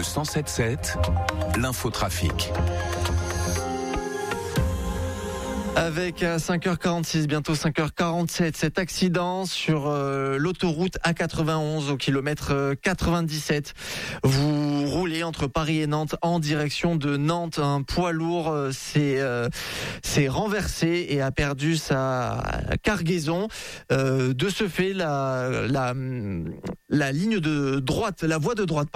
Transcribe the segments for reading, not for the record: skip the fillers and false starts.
107.7, l'infotrafic. Avec à 5h46, bientôt 5h47, cet accident sur l'autoroute A91 au kilomètre 97. Vous roulez entre Paris et Nantes en direction de Nantes. Un poids lourd s'est renversé et a perdu sa cargaison. De ce fait, la ligne de droite, la voie de droite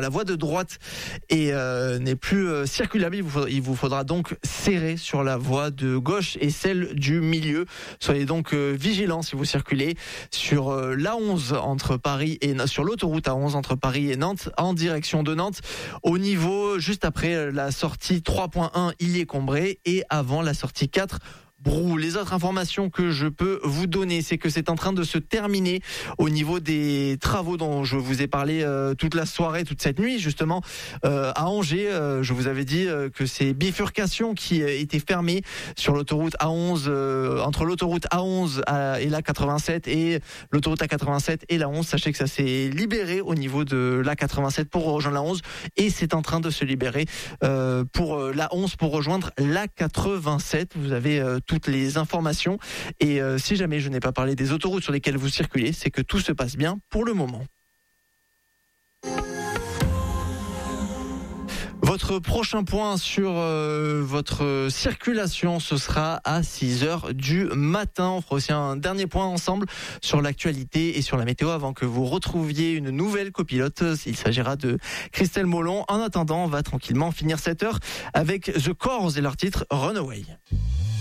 n'est plus circulable. Il vous faudra donc serrer sur la voie de gauche et celle du milieu. Soyez donc vigilants si vous circulez sur l'A11 entre Paris et sur l'autoroute A11 entre Paris et Nantes en direction de Nantes. Au niveau juste après la sortie 3.1 Illiers-Combré et avant la sortie 4 Brou. Les autres informations que je peux vous donner, c'est que c'est en train de se terminer au niveau des travaux dont je vous ai parlé toute la soirée, toute cette nuit, justement, à Angers. Je vous avais dit que ces bifurcations qui étaient fermées sur l'autoroute A11, entre l'autoroute A11 et la 87 et l'autoroute A87 et la 11, sachez que ça s'est libéré au niveau de la 87 pour rejoindre la 11 et c'est en train de se libérer pour la 11 pour rejoindre la 87. Vous avez toutes les informations et si jamais je n'ai pas parlé des autoroutes sur lesquelles vous circulez, c'est que tout se passe bien pour le moment. Votre prochain point sur votre circulation, ce sera à 6h du matin. On fera aussi un dernier point ensemble sur l'actualité et sur la météo avant que vous retrouviez une nouvelle copilote. Il s'agira de Christelle Molon. En attendant, on va tranquillement finir cette heure avec The Corrs et leur titre Runaway.